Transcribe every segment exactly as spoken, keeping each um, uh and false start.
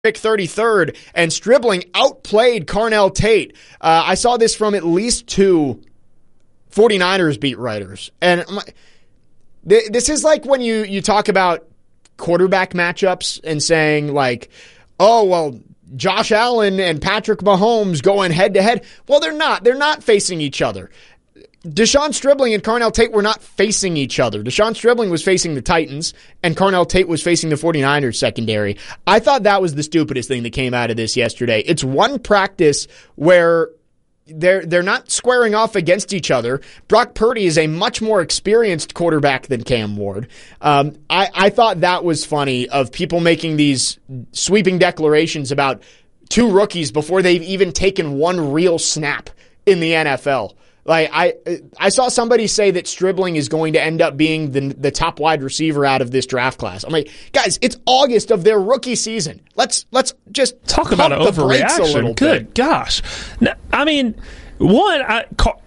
pick thirty-third, and Stribling outplayed Carnell Tate. Uh, I saw this from at least two 49ers beat writers. And I'm like, th- this is like when you, you talk about quarterback matchups and saying like, oh, well, Josh Allen and Patrick Mahomes going head-to-head. Well, they're not. They're not facing each other. Deshaun Stribling and Carnell Tate were not facing each other. Deshaun Stribling was facing the Titans, and Carnell Tate was facing the 49ers secondary. I thought that was the stupidest thing that came out of this yesterday. It's one practice where they're they're not squaring off against each other. Brock Purdy is a much more experienced quarterback than Cam Ward. Um, I, I thought that was funny, of people making these sweeping declarations about two rookies before they've even taken one real snap in the N F L. Like I, I saw somebody say that Stribling is going to end up being the the top wide receiver out of this draft class. I'm like, guys, it's August of their rookie season. Let's let's just talk about an overreaction. Good bit. gosh, now, I mean, one, I,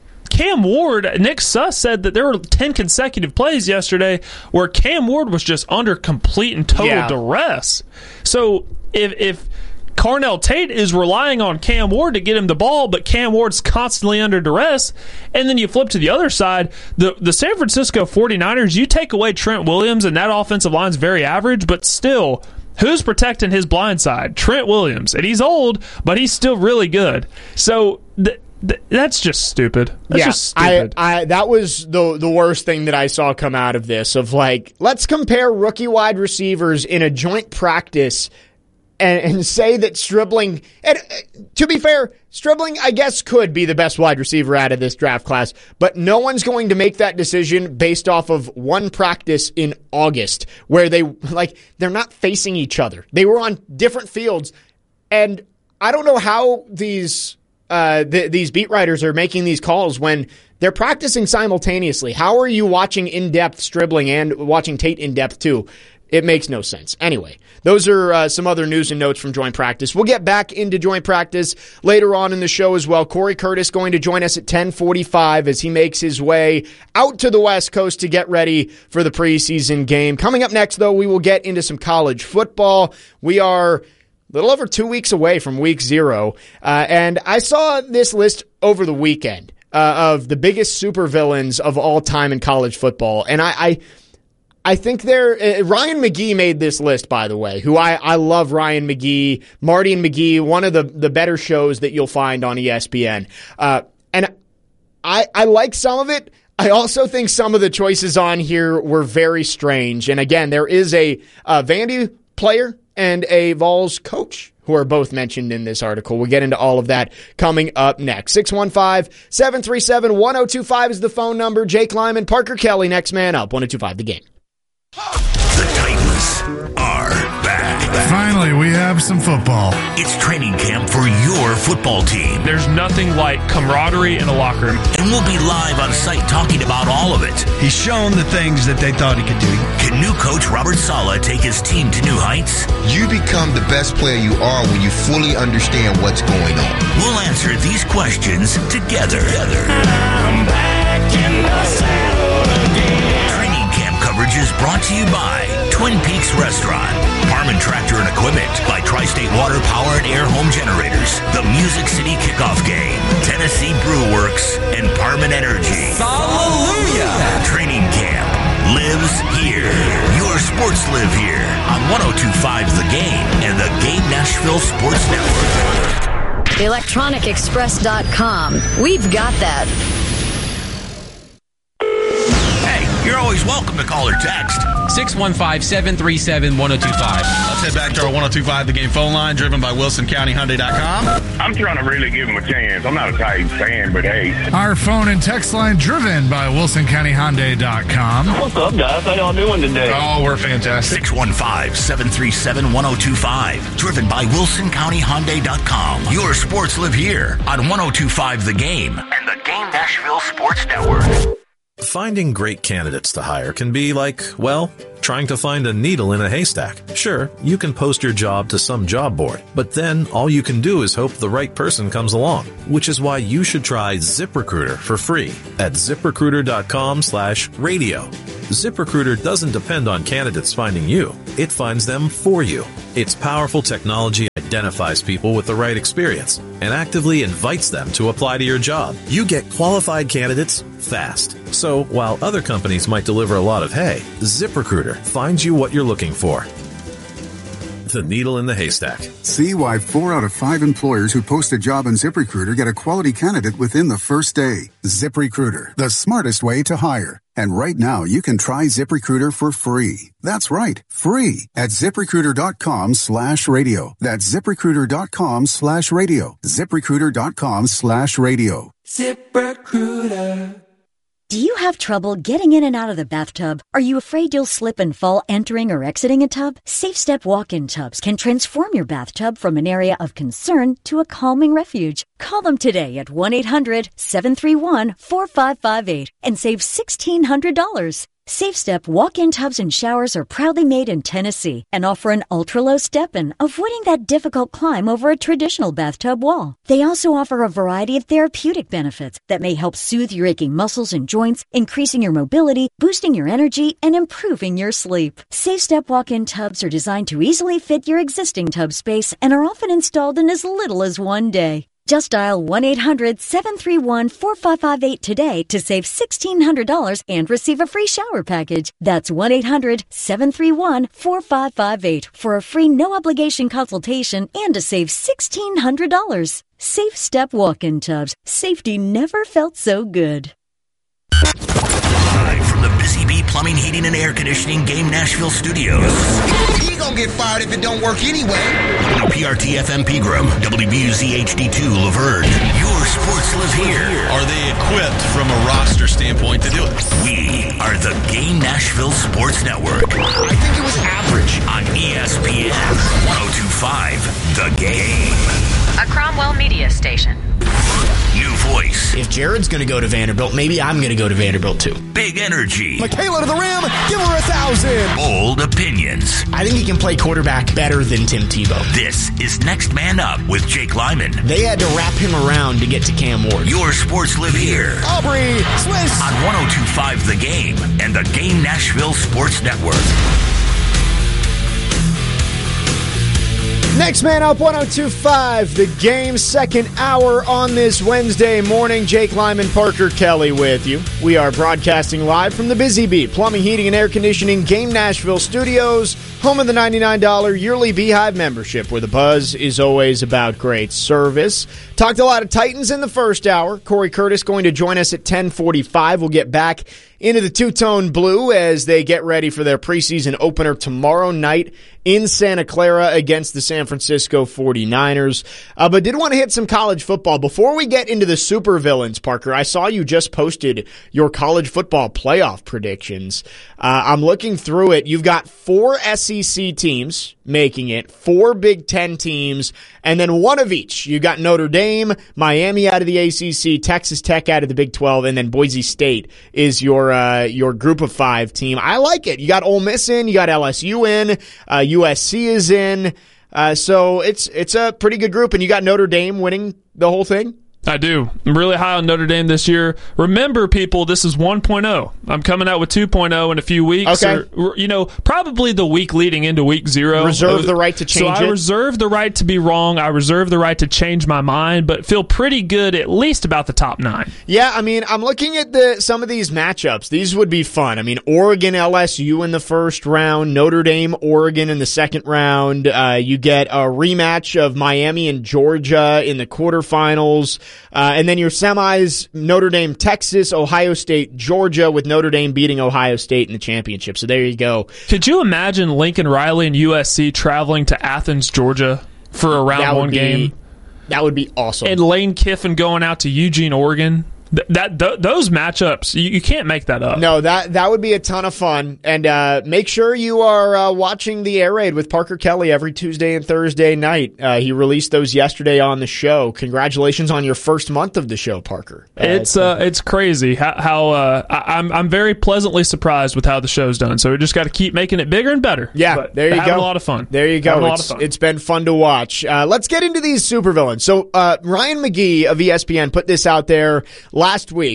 Cam Ward, Nick Suss said that there were ten consecutive plays yesterday where Cam Ward was just under complete and total yeah. duress. So if if Carnell Tate is relying on Cam Ward to get him the ball, but Cam Ward's constantly under duress. And then you flip to the other side, the, the San Francisco 49ers, you take away Trent Williams, and that offensive line's very average, but still, who's protecting his blind side? Trent Williams. And he's old, but he's still really good. So th- th- that's just stupid. That's yeah, just stupid. I, I, that was the, the worst thing that I saw come out of this, of like, let's compare rookie wide receivers in a joint practice And, and say that Stribling, and uh, to be fair, Stribling, I guess, could be the best wide receiver out of this draft class, but no one's going to make that decision based off of one practice in August where they, like, they're not facing each other. They were on different fields, and I don't know how these uh, th- these beat writers are making these calls when they're practicing simultaneously. How are you watching in-depth Stribling and watching Tate in-depth too? It makes no sense. Anyway, those are uh, some other news and notes from joint practice. We'll get back into joint practice later on in the show as well. Corey Curtis going to join us at ten forty-five as he makes his way out to the West Coast to get ready for the preseason game. Coming up next, though, we will get into some college football. We are a little over two weeks away from week zero, uh, and I saw this list over the weekend uh, of the biggest supervillains of all time in college football, and I... I I think there, uh, Ryan McGee made this list, by the way, who I, I love Ryan McGee, Marty and McGee, one of the, the better shows that you'll find on E S P N. Uh, and I, I like some of it. I also think some of the choices on here were very strange. And again, there is a, a Vandy player and a Vols coach who are both mentioned in this article. We'll get into all of that coming up next. six one five, seven three seven, one oh two five is the phone number. Jake Lyman, Parker Kelly, next man up, one oh two five The Game. The Titans are back. Finally, we have some football. It's training camp for your football team. There's nothing like camaraderie in a locker room. And we'll be live on site talking about all of it. He's shown the things that they thought he could do. Can new coach Robert Saleh take his team to new heights? You become the best player you are when you fully understand what's going on. We'll answer these questions together. I'm back in the saddle again. Training camp coverage is brought to you by Twin Peaks Restaurant, Parman Tractor and Equipment, by Tri-State Water Power and Air Home Generators, the Music City Kickoff Game, Tennessee Brew Works, and Parman Energy. Hallelujah! Training camp lives here. Your sports live here on one oh two point five The Game and the Game Nashville Sports Network. electronic express dot com. We've got that. You're always welcome to call or text. six one five, seven three seven, one oh two five. Let's head back to our one oh two point five The Game phone line, driven by Wilson County Hyundai dot com. I'm trying to really give him a chance. I'm not a Titans fan, but hey. Our phone and text line, driven by Wilson County Hyundai dot com. What's up, guys? How y'all doing today? Oh, we're fantastic. six one five, seven three seven, one oh two five. Driven by Wilson County Hyundai dot com. Your sports live here on one oh two point five The Game and the Game Nashville Sports Network. Finding great candidates to hire can be like, well, trying to find a needle in a haystack. Sure, you can post your job to some job board, but then all you can do is hope the right person comes along, which is why you should try ZipRecruiter for free at ZipRecruiter.com slash radio. ZipRecruiter doesn't depend on candidates finding you. It finds them for you. Its powerful technology identifies people with the right experience and actively invites them to apply to your job. You get qualified candidates fast. So while other companies might deliver a lot of hay, ZipRecruiter finds you what you're looking for. The needle in the haystack. See why four out of five employers who post a job on ZipRecruiter get a quality candidate within the first day. ZipRecruiter, the smartest way to hire. And right now, you can try ZipRecruiter for free. That's right, free at ZipRecruiter.com slash radio. That's ZipRecruiter.com slash radio. ZipRecruiter.com slash radio. ZipRecruiter. Do you have trouble getting in and out of the bathtub? Are you afraid you'll slip and fall entering or exiting a tub? SafeStep walk-in tubs can transform your bathtub from an area of concern to a calming refuge. Call them today at one eight hundred seven three one four five five eight and save sixteen hundred dollars. SafeStep walk-in tubs and showers are proudly made in Tennessee and offer an ultra-low step-in, avoiding that difficult climb over a traditional bathtub wall. They also offer a variety of therapeutic benefits that may help soothe your aching muscles and joints, increasing your mobility, boosting your energy, and improving your sleep. SafeStep walk-in tubs are designed to easily fit your existing tub space and are often installed in as little as one day. Just dial one eight hundred seven three one four five five eight today to save sixteen hundred dollars and receive a free shower package. That's one eight hundred seven three one four five five eight for a free no-obligation consultation and to save sixteen hundred dollars. Safe Step walk-in tubs. Safety never felt so good. Live from the Busy Bee Plumbing, Heating, and Air Conditioning Game Nashville Studios. He gonna get fired if it don't work anyway. W P R T F M Pegram, W B U Z H D two Laverne. Your sports live here. Are they equipped from a roster standpoint to do it? We are the Game Nashville Sports Network. I think it was average. On E S P N one oh two point five, The Game. A Cromwell Media station. New voice. If Jared's going to go to Vanderbilt, maybe I'm going to go to Vanderbilt too. Big energy. Michaela to the rim. Give her a thousand. Bold opinions. I think he can play quarterback better than Tim Tebow. This is Next Man Up with Jake Lyman. They had to wrap him around to get to Cam Ward. Your sports live here. Aubrey Swiss. On one oh two point five The Game and the Game Nashville Sports Network. Next Man Up, one oh two point five, The Game, second hour on this Wednesday morning. Jake Lyman, Parker Kelly with you. We are broadcasting live from the Busy Bee Plumbing, Heating, and Air Conditioning Game Nashville Studios, home of the ninety-nine dollars yearly Beehive membership, where the buzz is always about great service. Talked a lot of Titans in the first hour. Corey Curtis going to join us at ten forty-five. We'll get back into the two-tone blue as they get ready for their preseason opener tomorrow night in Santa Clara against the San Francisco forty-niners. Uh, but did want to hit some college football. Before we get into the supervillains, Parker, I saw you just posted your college football playoff predictions. Uh, I'm looking through it. You've got four S E C teams making it, four Big Ten teams, and then one of each. You got Notre Dame, Miami out of the A C C, Texas Tech out of the Big twelve, and then Boise State is your uh, your group of five team. I like it. You got Ole Miss in, you got L S U in, uh, U S C is in, uh, so it's it's a pretty good group, and you got Notre Dame winning the whole thing. I do. I'm really high on Notre Dame this year. Remember, people, this is one point oh. I'm coming out with two point oh in a few weeks. Okay. Or, you know, probably the week leading into week zero. Reserve the right to change so it. I reserve the right to be wrong. I reserve the right to change my mind, but feel pretty good at least about the top nine. Yeah, I mean, I'm looking at the some of these matchups. These would be fun. I mean, Oregon, L S U in the first round, Notre Dame, Oregon in the second round. Uh, you get a rematch of Miami and Georgia in the quarterfinals. Uh, and then your semis, Notre Dame, Texas, Ohio State, Georgia, with Notre Dame beating Ohio State in the championship. So there you go. Could you imagine Lincoln Riley and U S C traveling to Athens, Georgia for a round one be, game? That would be awesome. And Lane Kiffin going out to Eugene, Oregon. Th- that th- those matchups, you, you can't make that up. No, that that would be a ton of fun. And uh, make sure you are uh, watching the Air Raid with Parker Kelly every Tuesday and Thursday night. Uh, he released those yesterday on the show. Congratulations on your first month of the show, Parker. Uh, it's uh, it's crazy how, how uh, I, I'm I'm very pleasantly surprised with how the show's done. So we just got to keep making it bigger and better. Yeah, but there you having go. A lot of fun. There you go. Having a lot It's, of fun. it's been fun to watch. Uh, let's get into these supervillains. So uh, Ryan McGee of E S P N put this out there last week.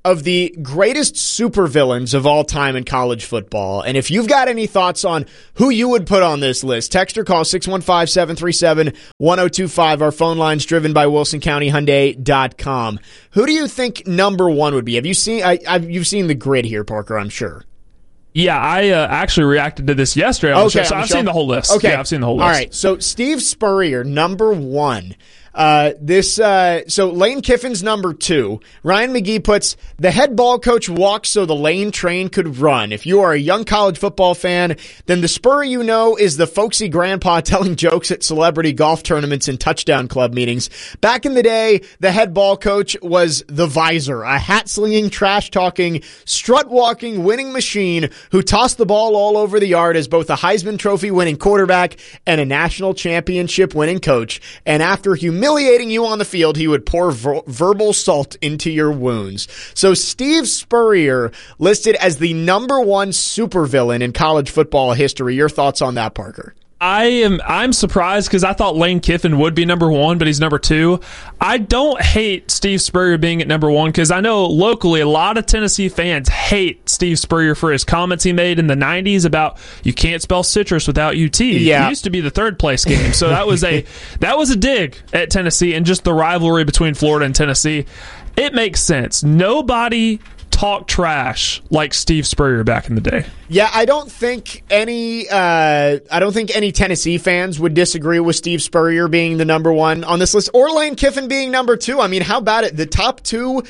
of the greatest supervillains of all time in college football. And if you've got any thoughts on who you would put on this list, text or call six one five, seven three seven, one oh two five. Our phone line's driven by Wilson County Hyundai dot com. Who do you think number one would be? Have you seen, I, I've, you've seen the grid here, Parker, I'm sure. Yeah, I uh, actually reacted to this yesterday. On okay, the show, so I've show. seen the whole list. Okay. Yeah, I've seen the whole list. All right, so Steve Spurrier, number one. Uh, this, uh, so Lane Kiffin's number two. Ryan McGee puts, the head ball coach walks so the Lane train could run. If you are a young college football fan, then the Spur you know is the folksy grandpa telling jokes at celebrity golf tournaments and touchdown club meetings. Back in the day, the head ball coach was the visor, a hat-slinging, trash-talking, strut-walking winning machine who tossed the ball all over the yard as both a Heisman Trophy winning quarterback and a national championship winning coach. And after humiliating Humiliating you on the field, he would pour ver- verbal salt into your wounds. So Steve Spurrier listed as the number one supervillain in college football history. Your thoughts on that, Parker? I am I'm surprised because I thought Lane Kiffin would be number one, but he's number two. I don't hate Steve Spurrier being at number one because I know locally a lot of Tennessee fans hate Steve Spurrier for his comments he made in the nineties about you can't spell citrus without U T. Yeah. It used to be the third place game, so that was a that was a dig at Tennessee and just the rivalry between Florida and Tennessee. It makes sense. Nobody talk trash like Steve Spurrier back in the day. Yeah, I don't think any uh, I don't think any Tennessee fans would disagree with Steve Spurrier being the number one on this list or Lane Kiffin being number two. I mean, how about it? The top two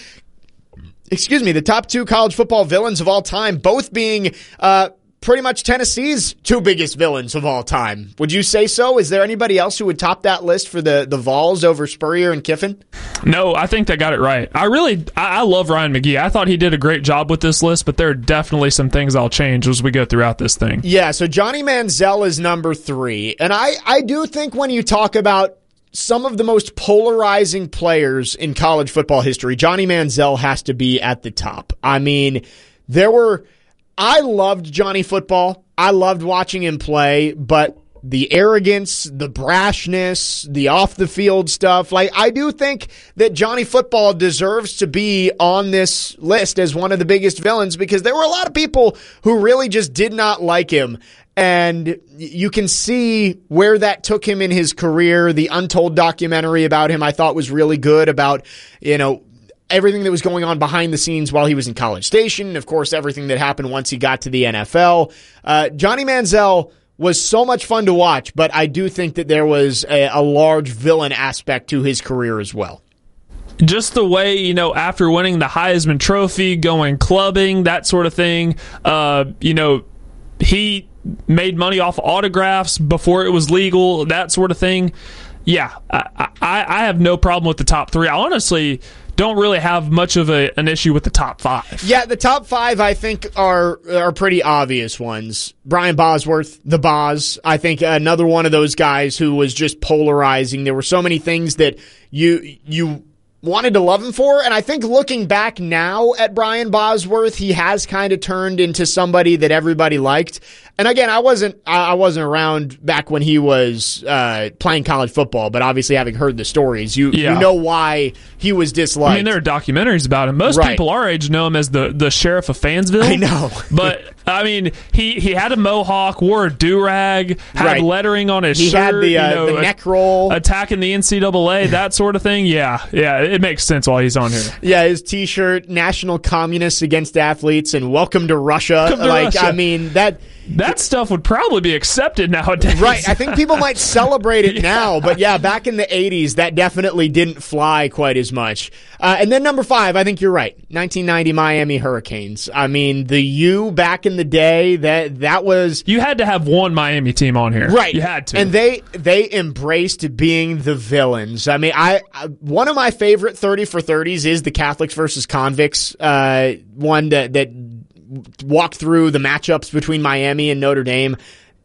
excuse me, the top two college football villains of all time, both being uh, pretty much Tennessee's two biggest villains of all time. Would you say so? Is there anybody else who would top that list for the, the Vols over Spurrier and Kiffin? No, I think they got it right. I really, I, I love Ryan McGee. I thought he did a great job with this list, but there are definitely some things I'll change as we go throughout this thing. Yeah, so Johnny Manziel is number three. And I, I do think when you talk about some of the most polarizing players in college football history, Johnny Manziel has to be at the top. I mean, there were... I loved Johnny Football. I loved watching him play, but the arrogance, the brashness, the off-the-field stuff, like I do think that Johnny Football deserves to be on this list as one of the biggest villains because there were a lot of people who really just did not like him. And you can see where that took him in his career. The Untold documentary about him I thought was really good about, you know, everything that was going on behind the scenes while he was in College Station, and of course, everything that happened once he got to the N F L. Uh, Johnny Manziel was so much fun to watch, but I do think that there was a, a large villain aspect to his career as well. Just the way, you know, after winning the Heisman Trophy, going clubbing, that sort of thing, uh, you know, he made money off autographs before it was legal, that sort of thing. Yeah, I, I, I have no problem with the top three. I honestly don't really have much of a, an issue with the top five. Yeah, the top five I think are are pretty obvious ones. Brian Bosworth, the Boz, I think another one of those guys who was just polarizing. There were so many things that you you wanted to love him for, and I think looking back now at Brian Bosworth, he has kind of turned into somebody that everybody liked. And again, I wasn't I wasn't around back when he was uh, playing college football, but obviously having heard the stories, you yeah. you know why he was disliked. I mean, there are documentaries about him. Most right. people our age know him as the, the sheriff of Fansville. I know. But, I mean, he, he had a mohawk, wore a do-rag, had right. lettering on his he shirt. He had the, uh, you know, the neck roll. Attacking the N C double A, that sort of thing. Yeah, yeah, it makes sense while he's on here. Yeah, his T-shirt, National Communists Against Athletes, and Welcome to Russia. Welcome to like, Russia. I mean, that... That stuff would probably be accepted nowadays. Right. I think people might celebrate it yeah. now, but yeah, back in the eighties, that definitely didn't fly quite as much. Uh, and then number five, I think you're right. nineteen ninety Miami Hurricanes. I mean, the U back in the day, that that was... You had to have one Miami team on here. Right. You had to. And they they embraced being the villains. I mean, I, I one of my favorite thirty for thirties is the Catholics versus Convicts, uh, one that that walk through the matchups between Miami and Notre Dame.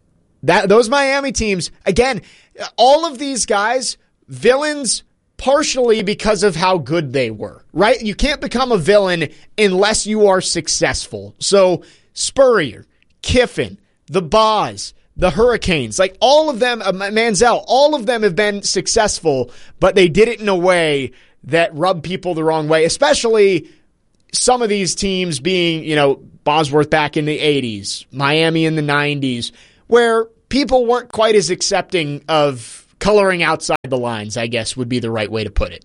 That those Miami teams, again, all of these guys, villains partially because of how good they were, right? You can't become a villain unless you are successful. So Spurrier, Kiffin, the Boz, the Hurricanes, like all of them, uh, Manziel, all of them have been successful, but they did it in a way that rubbed people the wrong way, especially some of these teams being, you know, Bosworth back in the eighties, Miami in the nineties, where people weren't quite as accepting of coloring outside the lines, I guess would be the right way to put it.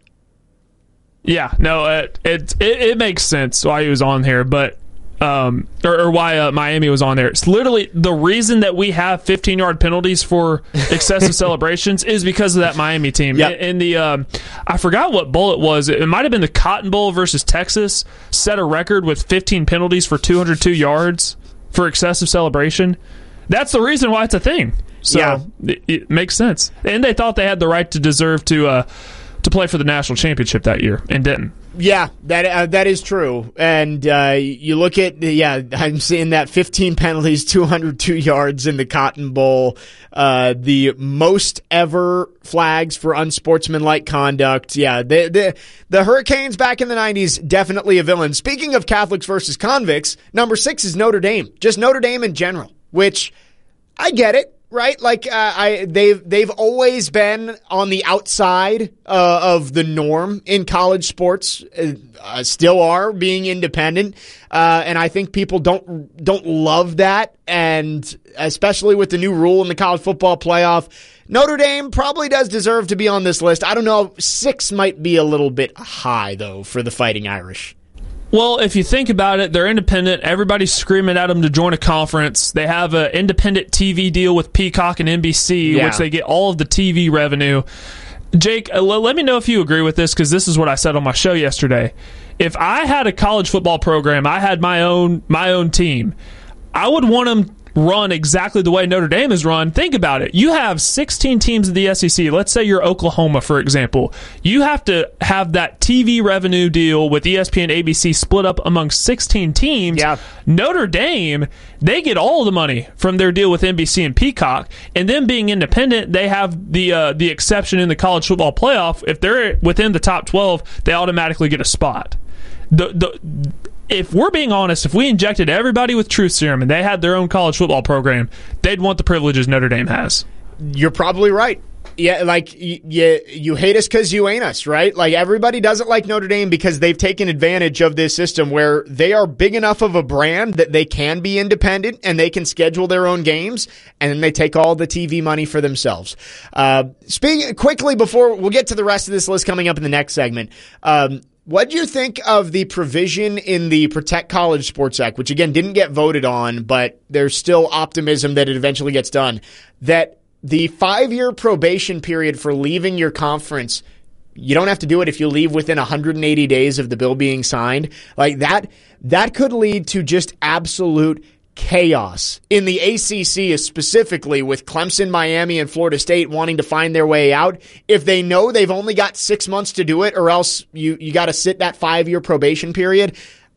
Yeah, no, it it, it, it makes sense why he was on here, but um, or, or why uh, Miami was on there. It's literally the reason that we have fifteen-yard penalties for excessive celebrations is because of that Miami team. Yep. In the, um, I forgot what bowl it was. It might have been the Cotton Bowl versus Texas. Set a record with fifteen penalties for two hundred two yards for excessive celebration. That's the reason why it's a thing. So yeah. it, it makes sense. And they thought they had the right to deserve to uh, to play for the national championship that year and didn't. Yeah, that uh, that is true. And uh, you look at, yeah, I'm seeing that fifteen penalties, two hundred two yards in the Cotton Bowl, uh, the most ever flags for unsportsmanlike conduct. Yeah, the, the, the Hurricanes back in the nineties, definitely a villain. Speaking of Catholics versus convicts, number six is Notre Dame. Just Notre Dame in general, which I get it. Right, like uh, I, they've they've always been on the outside uh, of the norm in college sports. Uh, still are being independent, uh, and I think people don't don't love that. And especially with the new rule in the college football playoff, Notre Dame probably does deserve to be on this list. I don't know, six might be a little bit high though for the Fighting Irish. Well, if you think about it, they're independent. Everybody's screaming at them to join a conference. They have an independent T V deal with Peacock and N B C, yeah. which they get all of the T V revenue. Jake, uh, let me know if you agree with this, because this is what I said on my show yesterday. If I had a college football program, I had my own my own team, I would want them run exactly the way Notre Dame is run. Think about it. You have sixteen teams in the S E C. Let's say you're Oklahoma, for example. You have to have that T V revenue deal with E S P N, A B C split up among sixteen teams. Yeah. Notre Dame, they get all the money from their deal with N B C and Peacock. And then being independent, they have the uh, the exception in the college football playoff. If they're within the top twelve, they automatically get a spot. The the If we're being honest, if we injected everybody with truth serum and they had their own college football program, they'd want the privileges Notre Dame has. You're probably right. Yeah, like you, you, you hate us because you ain't us, right? Like everybody doesn't like Notre Dame because they've taken advantage of this system where they are big enough of a brand that they can be independent and they can schedule their own games, and then they take all the T V money for themselves. Uh, speaking quickly before we'll get to the rest of this list coming up in the next segment. Um, What do you think of the provision in the Protect College Sports Act, which again didn't get voted on, but there's still optimism that it eventually gets done, that the five-year probation period for leaving your conference, you don't have to do it if you leave within one hundred eighty days of the bill being signed? Like that, that could lead to just absolute chaos in the A C C, specifically with Clemson, Miami, and Florida State wanting to find their way out. If they know they've only got six months to do it, or else you, you got to sit that five-year probation period,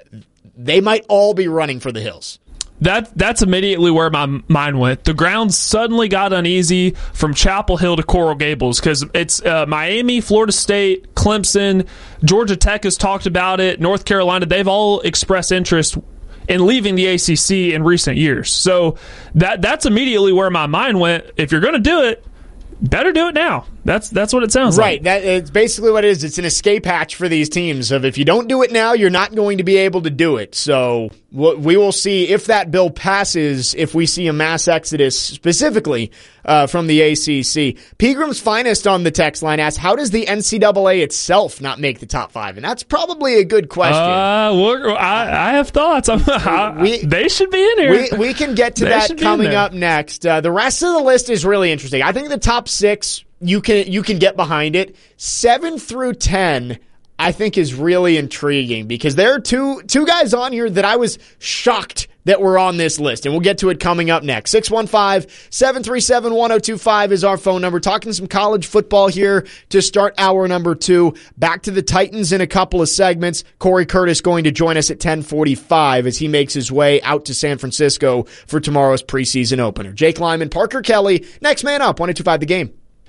they might all be running for the hills. That That's immediately where my mind went. The ground suddenly got uneasy from Chapel Hill to Coral Gables because it's uh, Miami, Florida State, Clemson, Georgia Tech has talked about it, North Carolina. They've all expressed interest in leaving the A C C in recent years. So that that's immediately where my mind went. If you're going to do it, better do it now. That's that's what it sounds right. like. Right. That it's basically what it is. It's an escape hatch for these teams of if you don't do it now, you're not going to be able to do it. So we will see if that bill passes, if we see a mass exodus specifically uh, from the A C C. Pegram's Finest on the text line asks, how does the N C double A itself not make the top five? And that's probably a good question. Uh, well, I, I have thoughts. I'm, I, we, they should be in here. We, we can get to they that coming up next. Uh, the rest of the list is really interesting. I think the top six, you can you can get behind it. Seven through ten, I think, is really intriguing because there are two two guys on here that I was shocked that were on this list, and we'll get to it coming up next. six one five, seven three seven, one oh two five is our phone number. Talking some college football here to start hour number two. Back to the Titans in a couple of segments. Corey Curtis going to join us at ten forty-five as he makes his way out to San Francisco for tomorrow's preseason opener. Jake Lyman, Parker Kelly, next man up, one oh two five The Game.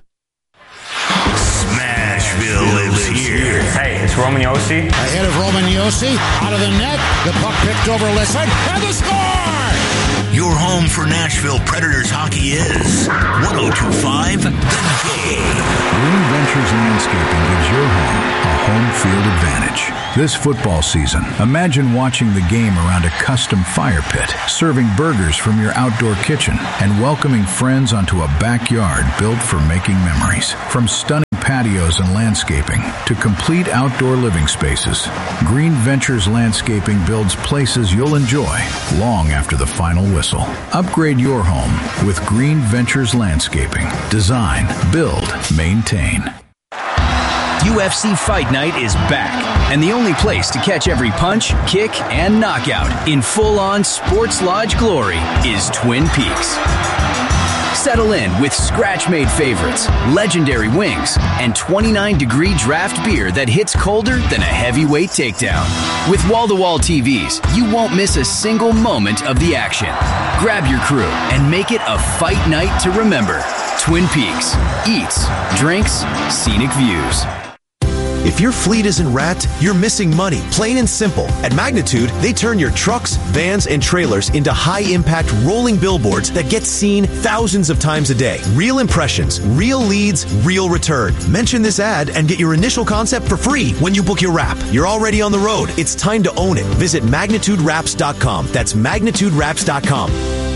Smashville lives here. Hey, it's Roman Yossi. Ahead of Roman Yossi, out of the net, the puck picked over Lisson, and the score! Your home for Nashville Predators hockey is one oh two five The Game. Green Ventures Landscaping gives your home a home field advantage. This football season, imagine watching the game around a custom fire pit, serving burgers from your outdoor kitchen, and welcoming friends onto a backyard built for making memories. From stunning patios and landscaping to complete outdoor living spaces, Green Ventures Landscaping builds places you'll enjoy long after the final whistle. Upgrade your home with Green Ventures Landscaping. Design, build, maintain. U F C Fight Night is back, and the only place to catch every punch, kick, and knockout in full-on sports lodge glory is Twin Peaks. Settle in with scratch-made favorites, legendary wings, and twenty-nine degree draft beer that hits colder than a heavyweight takedown. With wall-to-wall T Vs, you won't miss a single moment of the action. Grab your crew and make it a fight night to remember. Twin Peaks. Eats, drinks, scenic views. If your fleet isn't wrapped, you're missing money, plain and simple. At Magnitude, they turn your trucks, vans, and trailers into high-impact rolling billboards that get seen thousands of times a day. Real impressions, real leads, real return. Mention this ad and get your initial concept for free when you book your wrap. You're already on the road. It's time to own it. Visit magnitude wraps dot com. That's magnitude wraps dot com.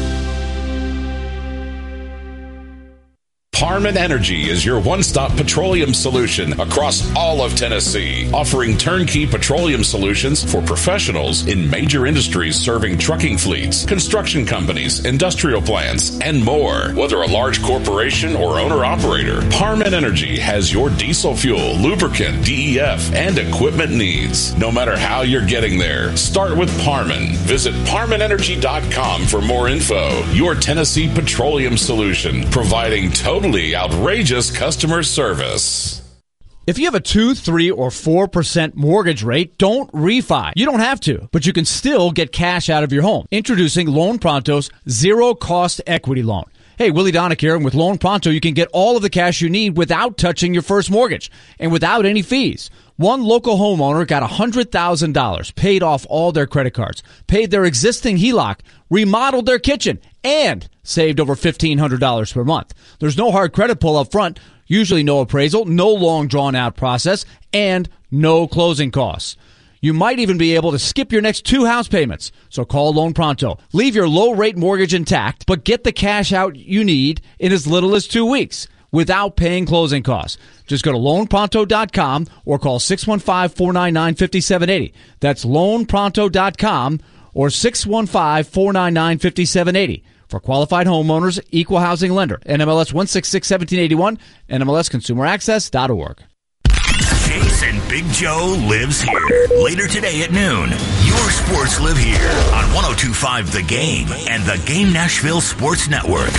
Parman Energy is your one-stop petroleum solution across all of Tennessee, offering turnkey petroleum solutions for professionals in major industries serving trucking fleets, construction companies, industrial plants, and more. Whether a large corporation or owner-operator, Parman Energy has your diesel fuel, lubricant, D E F, and equipment needs. No matter how you're getting there, start with Parman. Visit parman energy dot com for more info. Your Tennessee petroleum solution, providing total outrageous customer service. If you have a two, three, or four percent mortgage rate, don't refi. You don't have to, but you can still get cash out of your home. Introducing Loan Pronto's zero-cost equity loan. Hey, Willie Donick here, and with Loan Pronto, you can get all of the cash you need without touching your first mortgage and without any fees. One local homeowner got one hundred thousand dollars, paid off all their credit cards, paid their existing H E L O C, remodeled their kitchen, and saved over fifteen hundred dollars per month. There's no hard credit pull up front, usually no appraisal, no long drawn-out process, and no closing costs. You might even be able to skip your next two house payments. So call Loan Pronto. Leave your low-rate mortgage intact, but get the cash out you need in as little as two weeks without paying closing costs. Just go to loan pronto dot com or call six one five, four nine nine, five seven eight zero. That's loan pronto dot com or six one five, four nine nine, five seven eight zero. For qualified homeowners, equal housing lender. N M L S one six six, one seven eight one, N M L S consumer access dot org. Jason Big Joe lives here. Later today at noon, your sports live here on one oh two point five The Game and the Game Nashville Sports Network.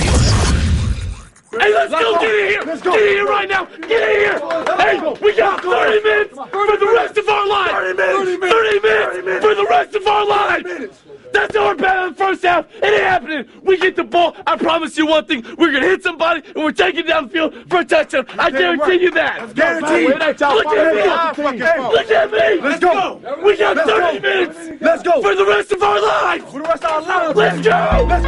Hey, let's go! Get in here! Let's go! Get in here right now! Get in here! Hey, we got thirty minutes for the rest of our life! thirty minutes! thirty minutes for the rest of our life! That's how we're bad in the first half. It ain't happening. We get the ball. I promise you one thing. We're going to hit somebody, and we're taking it down the field for a touchdown. I guarantee you that. Guarantee. Look at me. Look at me. Let's go. We got thirty minutes. Let's go. For the rest of our lives. For the rest of our lives. Let's go. Let's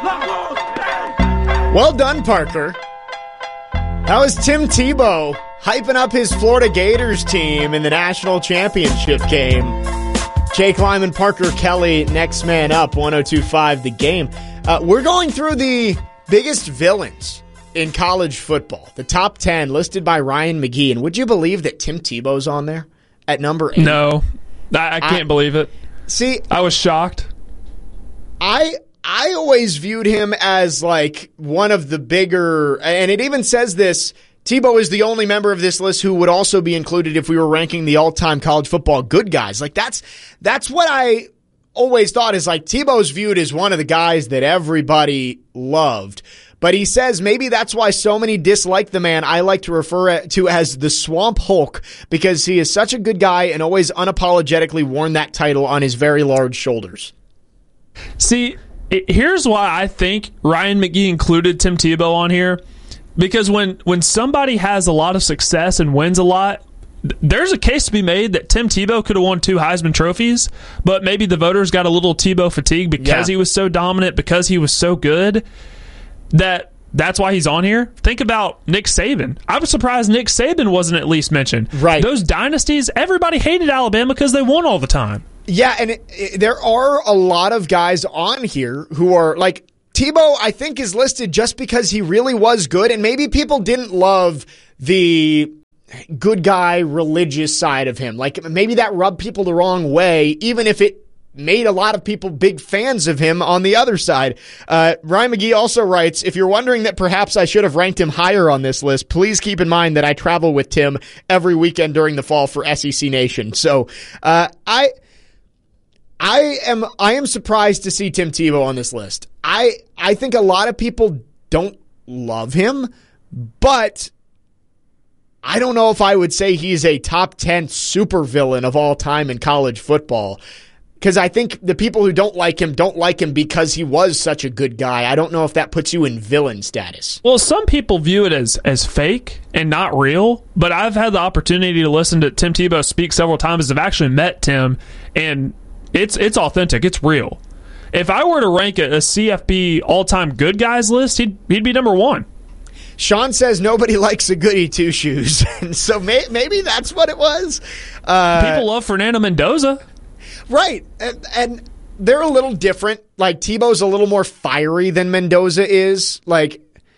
go. Well done, Parker. That was Tim Tebow hyping up his Florida Gators team in the national championship game. Jake Lyman, Parker Kelly, next man up, one oh two point five The Game. Uh, we're going through the biggest villains in college football. The top ten listed by Ryan McGee. And would you believe that Tim Tebow's on there at number eight? No, I, I can't I, believe it. See, I was shocked. I I always viewed him as like one of the bigger, and it even says this, Tebow is the only member of this list who would also be included if we were ranking the all-time college football good guys. Like that's that's what I always thought is like Tebow's viewed as one of the guys that everybody loved. But he says maybe that's why so many dislike the man I like to refer to as the Swamp Hulk, because he is such a good guy and always unapologetically worn that title on his very large shoulders. See, here's why I think Ryan McGee included Tim Tebow on here. Because when, when somebody has a lot of success and wins a lot, there's a case to be made that Tim Tebow could have won two Heisman trophies, but maybe the voters got a little Tebow fatigue because yeah. he was so dominant, because he was so good, that That's why he's on here. Think about Nick Saban. I'm surprised Nick Saban wasn't at least mentioned. Right. Those dynasties, everybody hated Alabama because they won all the time. Yeah, and it, it, there are a lot of guys on here who are like Tebow, I think, is listed just because he really was good, and maybe people didn't love the good guy religious side of him. Like maybe that rubbed people the wrong way, even if it made a lot of people big fans of him on the other side. Uh, Ryan McGee also writes, if you're wondering that perhaps I should have ranked him higher on this list, please keep in mind that I travel with Tim every weekend during the fall for S E C Nation. So uh, I I am I am surprised to see Tim Tebow on this list. I I think a lot of people don't love him, but I don't know if I would say he's a top ten supervillain of all time in college football. Because I think the people who don't like him don't like him because he was such a good guy. I don't know if that puts you in villain status. Well, some people view it as, as fake and not real, but I've had the opportunity to listen to Tim Tebow speak several times. I've actually met Tim, and it's it's authentic. It's real. If I were to rank a, a C F B all-time good guys list, he'd, he'd be number one. Sean says nobody likes a goody two-shoes, and so may, maybe that's what it was. Uh, people love Fernando Mendoza. Right, and, and they're a little different. Like, Tebow's a little more fiery than Mendoza is. Like,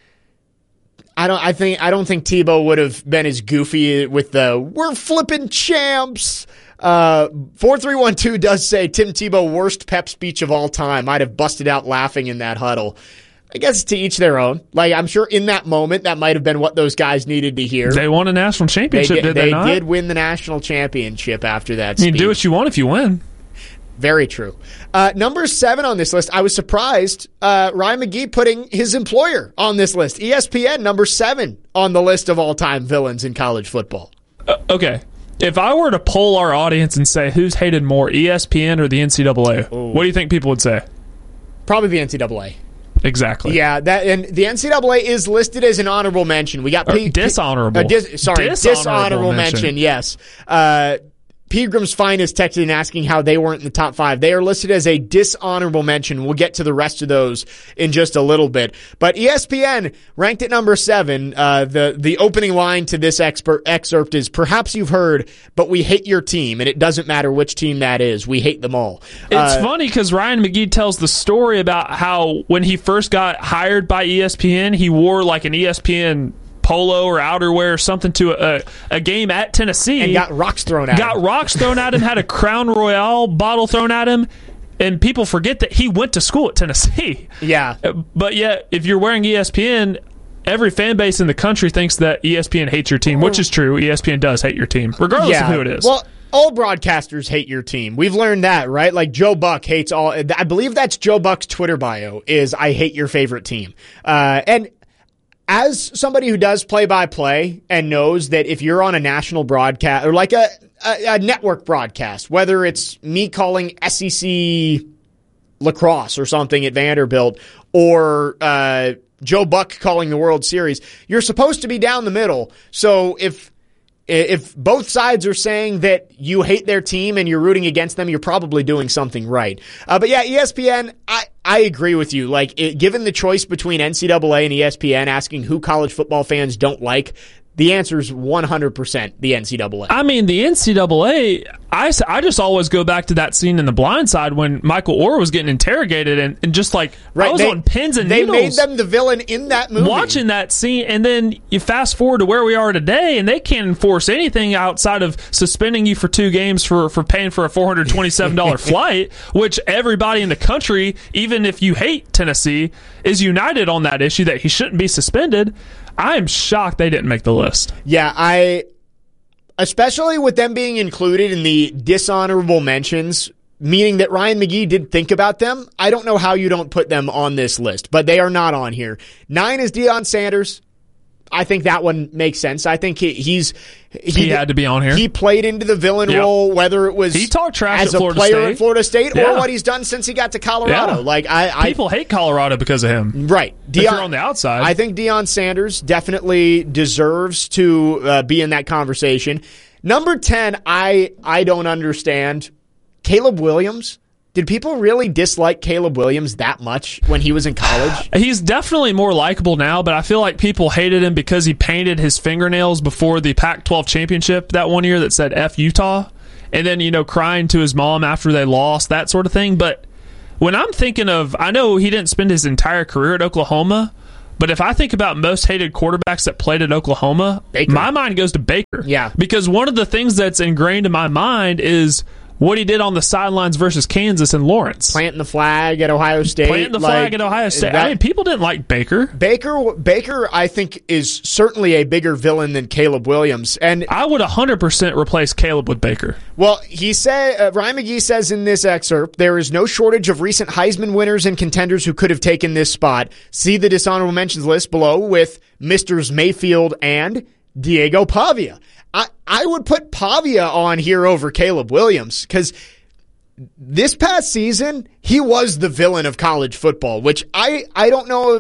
I don't, I think, I don't think Tebow would have been as goofy with the "we're flipping champs." Uh, four three one two does say Tim Tebow worst pep speech of all time. I'd have busted out laughing in that huddle. I guess to each their own. Like, I'm sure in that moment that might have been what those guys needed to hear. They won a national championship, they did, did they, they not? They did win the national championship after that speech. You do what you want if you win. Very true. Uh, number seven on this list, I was surprised uh, Ryan McGee putting his employer on this list. E S P N, number seven on the list of all-time villains in college football. Uh, okay. If I were to poll our audience and say who's hated more, E S P N or the N C double A, Ooh. What do you think people would say? Probably the N C double A. Exactly. Yeah, that and the N C double A is listed as an honorable mention. We got P- dishonorable. Uh, dis- sorry, dishonorable, dishonorable mention. mention. Yes. Uh, Pilgrim's Finest texted in asking how they weren't in the top five. They are listed as a dishonorable mention. We'll get to the rest of those in just a little bit. But E S P N ranked at number seven. Uh, the, the opening line to this expert excerpt is, perhaps you've heard, but we hate your team, and it doesn't matter which team that is. We hate them all. It's uh, funny because Ryan McGee tells the story about how when he first got hired by E S P N, he wore like an E S P N polo or outerwear or something to a, a game at Tennessee. And got rocks thrown at got him. Got rocks thrown at him, had a Crown Royale bottle thrown at him, and people forget that he went to school at Tennessee. Yeah. But yet, if you're wearing E S P N, every fan base in the country thinks that E S P N hates your team, which is true. E S P N does hate your team, regardless yeah. of who it is. Well, all broadcasters hate your team. We've learned that, right? Like Joe Buck hates all. I believe that's Joe Buck's Twitter bio is "I hate your favorite team." Uh, and as somebody who does play-by-play and knows that if you're on a national broadcast or like a, a, a network broadcast, whether it's me calling S E C lacrosse or something at Vanderbilt or uh, Joe Buck calling the World Series, you're supposed to be down the middle. So if if both sides are saying that you hate their team and you're rooting against them, you're probably doing something right. Uh, but yeah, E S P N, I, I agree with you. Like, it, given the choice between N C double A and E S P N asking who college football fans don't like, the answer is one hundred percent the N C double A. I mean, the N C double A, I, I just always go back to that scene in The Blind Side when Michael Orr was getting interrogated and, and just like, right, I was they, on pins and they needles. They made them the villain in that movie. Watching that scene, and then you fast forward to where we are today, and they can't enforce anything outside of suspending you for two games for, for paying for a four hundred twenty-seven dollars flight, which everybody in the country, even if you hate Tennessee, is united on that issue that he shouldn't be suspended. I am shocked they didn't make the list. Yeah, I, especially with them being included in the dishonorable mentions, meaning that Ryan McGee did think about them. I don't know how you don't put them on this list, but they are not on here. Nine is Deion Sanders. I think that one makes sense. I think he, he's he, he had to be on here. He played into the villain yep. role, whether it was he talked trash as at a Florida player State. at Florida State yeah. or what he's done since he got to Colorado. Yeah. Like I, I, people hate Colorado because of him, right? Deion, if you're on the outside, I think Deion Sanders definitely deserves to uh, be in that conversation. Number ten, I I don't understand. Caleb Williams. did people really dislike Caleb Williams that much when he was in college? He's definitely more likable now, but I feel like people hated him because he painted his fingernails before the Pac twelve championship that one year that said F Utah, and then, you know, crying to his mom after they lost, that sort of thing. But when I'm thinking of, I know he didn't spend his entire career at Oklahoma, but if I think about most hated quarterbacks that played at Oklahoma, Baker. My mind goes to Baker. Yeah. Because one of the things that's ingrained in my mind is what he did on the sidelines versus Kansas and Lawrence. Planting the flag at Ohio State. Planting the flag like, at Ohio State. That, I mean, people didn't like Baker. Baker, Baker, I think, is certainly a bigger villain than Caleb Williams. And I would one hundred percent replace Caleb with Baker. Well, he said, uh, Ryan McGee says in this excerpt, there is no shortage of recent Heisman winners and contenders who could have taken this spot. See the dishonorable mentions list below with Misters Mayfield and Diego Pavia. I, I would put Pavia on here over Caleb Williams because this past season, he was the villain of college football, which I, I don't know.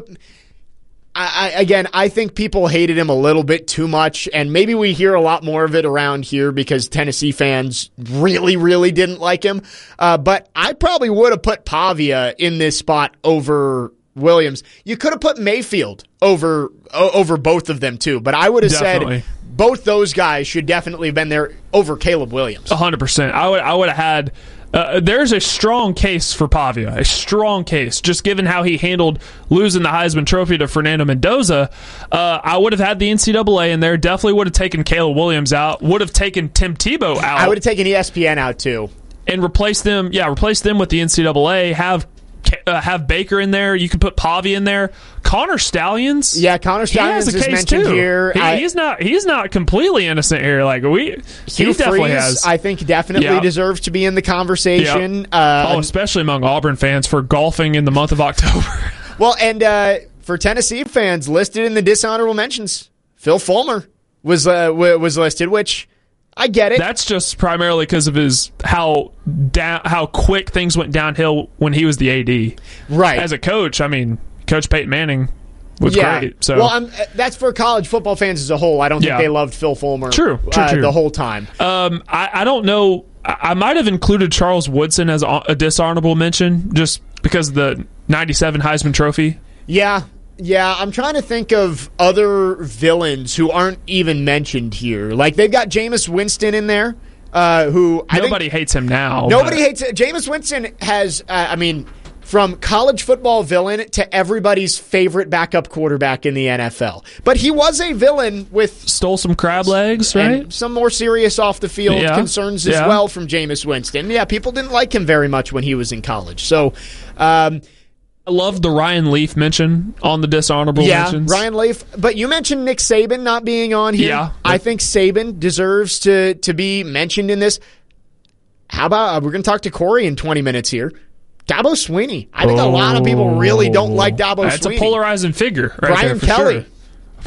I, I, again, I think people hated him a little bit too much, and maybe we hear a lot more of it around here because Tennessee fans really, really didn't like him. Uh, but I probably would have put Pavia in this spot over Williams. You could have put Mayfield over over both of them too, but I would have Definitely. said both those guys should definitely have been there over Caleb Williams. one hundred percent. I would I would have had uh, there's a strong case for Pavia, a strong case, just given how he handled losing the Heisman Trophy to Fernando Mendoza. Uh, I would have had the N C double A in there, definitely would have taken Caleb Williams out, would have taken Tim Tebow out. I would have taken E S P N out too. And replace them, yeah, replace them with the N C double A, have Uh, have Baker in there. You can put Pavia in there. Connor Stalions. Yeah, Connor Stalions he has a is case mentioned too. here. He, I, he's not. He's not completely innocent here. Like we, Hugh he definitely Freeze, has. I think definitely Yep. deserves to be in the conversation. Yep. Uh, oh, especially among Auburn fans for golfing in the month of October. Well, and uh, for Tennessee fans listed in the dishonorable mentions, Phil Fulmer was uh, w- was listed, which. I get it. That's just primarily because of his how down how quick things went downhill when he was the A D. Right. As a coach, I mean, Coach Peyton Manning was yeah. great. So well, I'm, that's for college football fans as a whole. I don't think Yeah. they loved Phil Fulmer. True, true, uh, true. the whole time. Um, I, I don't know. I, I might have included Charles Woodson as a, a dishonorable mention just because of the ninety-seven Heisman Trophy. Yeah. Yeah, I'm trying to think of other villains who aren't even mentioned here. Like, they've got Jameis Winston in there, uh, who I Nobody think, hates him now. Nobody but. hates it. Jameis Winston has, uh, I mean, from college football villain to everybody's favorite backup quarterback in the N F L. But he was a villain with... Stole some crab legs, right? And some more serious off-the-field yeah. concerns as yeah. well from Jameis Winston. Yeah, people didn't like him very much when he was in college. So... Um, I love the Ryan Leaf mention on the dishonorable yeah, mentions. Ryan Leaf. But you mentioned Nick Saban not being on here. Yeah. I think Saban deserves to to be mentioned in this. How about, uh, we're going to talk to Corey in twenty minutes here. Dabo Swinney. I think oh, a lot of people really don't like Dabo that's Swinney. That's a polarizing figure right Brian there for Kelly. Sure.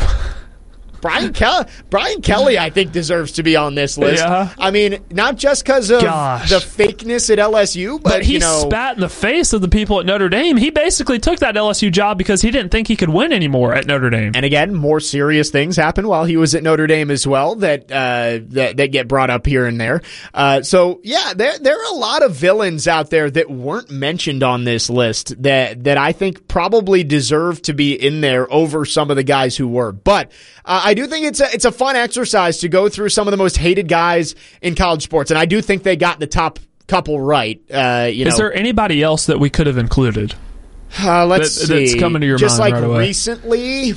Brian Kelly, Brian Kelly, I think, deserves to be on this list. Yeah. I mean, not just because of Gosh. the fakeness at L S U, but, but he you know, spat in the face of the people at Notre Dame. He basically took that L S U job because he didn't think he could win anymore at Notre Dame. And again, more serious things happen while he was at Notre Dame as well that uh, that, that get brought up here and there. Uh, so yeah, there there are a lot of villains out there that weren't mentioned on this list that that I think probably deserve to be in there over some of the guys who were. But uh, I do think it's a it's a fun exercise to go through some of the most hated guys in college sports, and I do think they got the top couple right. Uh, you Is know, there anybody else that we could have included? Uh, let's that, see. That's coming to your Just mind like right away. recently,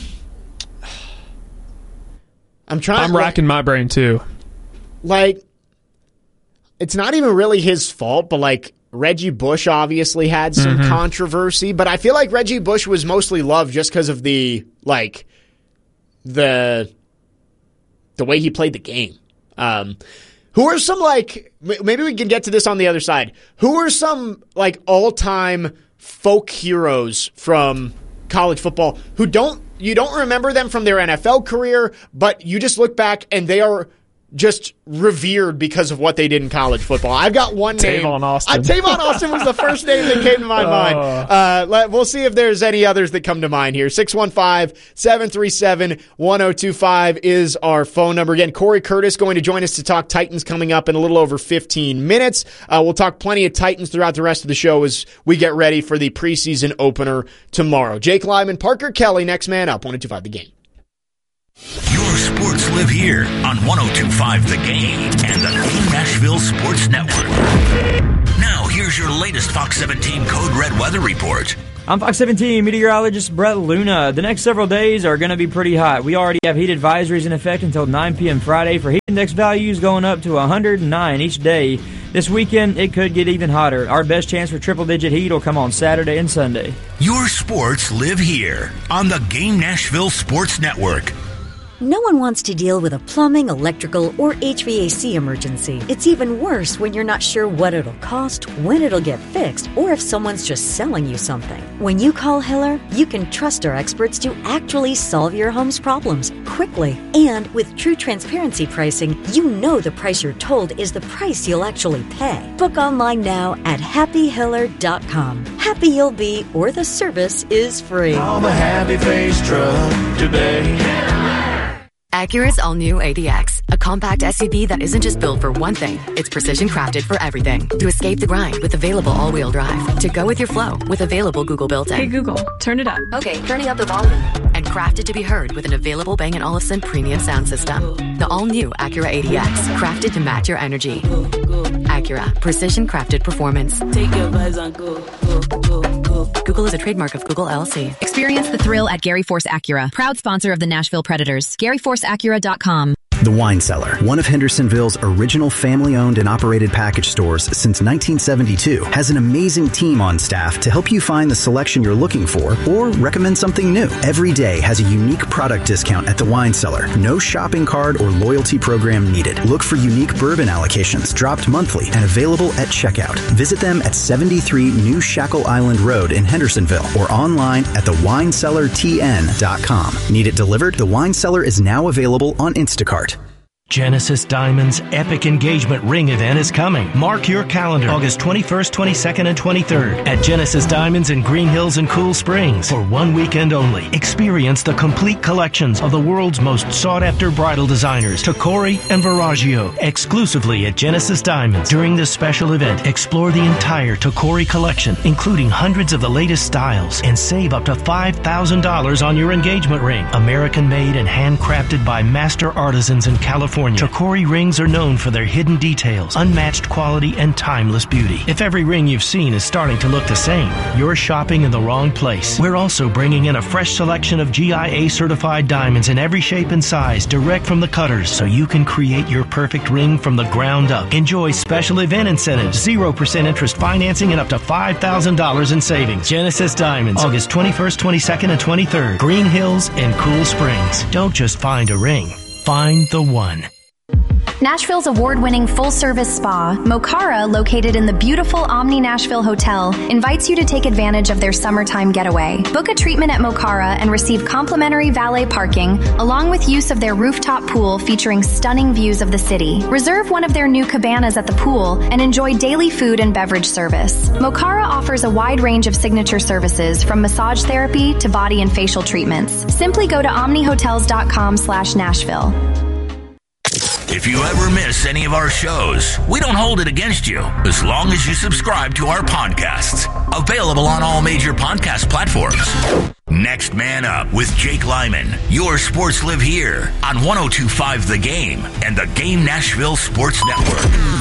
I'm trying. I'm racking my brain too. Like, it's not even really his fault, but like Reggie Bush obviously had some mm-hmm. controversy, but I feel like Reggie Bush was mostly loved just because of the like the the way he played the game. Um, who are some like maybe we can get to this on the other side. Who are some like all-time folk heroes from college football who don't you don't remember them from their N F L career, but you just look back and they are just revered because of what they did in college football. I've got one name. Tavon Austin. Uh, Tavon Austin was the first name that came to my mind. Uh, let, we'll see if there's any others that come to mind here. six one five, seven three seven, one oh two five is our phone number. Again, Corey Curtis going to join us to talk Titans coming up in a little over fifteen minutes. Uh, we'll talk plenty of Titans throughout the rest of the show as we get ready for the preseason opener tomorrow. Jake Lyman, Parker Kelly, next man up, one oh two five The Game. Your sports live here on one oh two point five The Game and the Nashville Sports Network. Now, here's your latest Fox seventeen Code Red weather report. I'm Fox seventeen meteorologist Brett Luna. The next several days are going to be pretty hot. We already have heat advisories in effect until nine p.m. Friday for heat index values going up to one hundred nine each day. This weekend, it could get even hotter. Our best chance for triple-digit heat will come on Saturday and Sunday. Your sports live here on the Game Nashville Sports Network. No one wants to deal with a plumbing, electrical, or H V A C emergency. It's even worse when you're not sure what it'll cost, when it'll get fixed, or if someone's just selling you something. When you call Hiller, you can trust our experts to actually solve your home's problems quickly. And with true transparency pricing, you know the price you're told is the price you'll actually pay. Book online now at happy hiller dot com. Happy you'll be, or the service is free. Call the Happy Face truck today. Acura's all-new A D X, a compact S U V that isn't just built for one thing, it's precision crafted for everything. To escape the grind with available all-wheel drive. To go with your flow with available Google built-in. Hey Google, turn it up. Okay, turning up the volume. And crafted to be heard with an available Bang and Olufsen premium sound system. The all-new Acura A D X, crafted to match your energy. Acura, precision crafted performance. Take your buzz on go, go, go, go. Google is a trademark of Google L L C. Experience the thrill at Gary Force Acura, proud sponsor of the Nashville Predators. Gary Force Acura dot com. The Wine Cellar, one of Hendersonville's original family-owned and operated package stores since nineteen seventy-two, has an amazing team on staff to help you find the selection you're looking for or recommend something new. Every day has a unique product discount at The Wine Cellar. No shopping card or loyalty program needed. Look for unique bourbon allocations dropped monthly and available at checkout. Visit them at seventy-three New Shackle Island Road in Hendersonville or online at the wine cellar t n dot com. Need it delivered? The Wine Cellar is now available on Instacart. Genesis Diamonds' epic engagement ring event is coming. Mark your calendar, August twenty-first, twenty-second, and twenty-third at Genesis Diamonds in Green Hills and Cool Springs for one weekend only. Experience the complete collections of the world's most sought-after bridal designers, Tacori and Verragio, exclusively at Genesis Diamonds. During this special event, explore the entire Tacori collection, including hundreds of the latest styles, and save up to five thousand dollars on your engagement ring. American-made and handcrafted by master artisans in California. Tacori rings are known for their hidden details, unmatched quality, and timeless beauty. If every ring you've seen is starting to look the same, you're shopping in the wrong place. We're also bringing in a fresh selection of G I A certified diamonds in every shape and size, direct from the cutters, so you can create your perfect ring from the ground up. Enjoy special event incentives, zero percent interest financing, and up to five thousand dollars in savings. Genesis Diamonds, August twenty-first, twenty-second, and twenty-third. Green Hills and Cool Springs. Don't just find a ring. Find the one. Nashville's award-winning full-service spa, Mokara, located in the beautiful Omni Nashville Hotel, invites you to take advantage of their summertime getaway. Book a treatment at Mokara and receive complimentary valet parking, along with use of their rooftop pool featuring stunning views of the city. Reserve one of their new cabanas at the pool and enjoy daily food and beverage service. Mokara offers a wide range of signature services, from massage therapy to body and facial treatments. Simply go to omnihotels.com slash Nashville. If you ever miss any of our shows, we don't hold it against you as long as you subscribe to our podcasts. Available on all major podcast platforms. Next Man Up with Jake Lyman. Your sports live here on one oh two point five The Game and the Game Nashville Sports Network.